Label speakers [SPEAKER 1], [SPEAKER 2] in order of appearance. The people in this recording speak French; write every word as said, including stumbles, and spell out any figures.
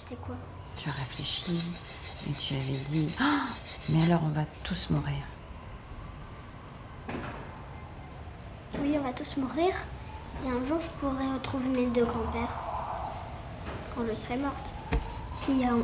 [SPEAKER 1] C'était quoi?
[SPEAKER 2] Tu as réfléchi et tu avais dit ah, mais alors on va tous mourir.
[SPEAKER 1] Oui, on va tous mourir. Et un jour, je pourrai retrouver mes deux grands-pères. Quand je serai morte. Si un,